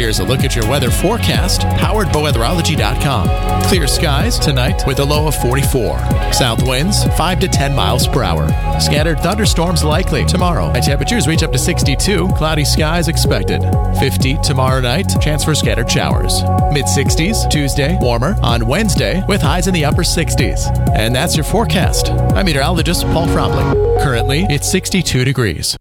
Here's a look at your weather forecast, powered by weatherology.com. Clear skies tonight with a low of 44. South winds 5 to 10 miles per hour. Scattered thunderstorms likely tomorrow. High temperatures reach up to 62. Cloudy skies expected. 50 tomorrow night. Chance for scattered showers. Mid-60s Tuesday. Warmer on Wednesday with highs in the upper 60s. And that's your forecast. I'm meteorologist Paul Fromling. Currently, it's 62 degrees.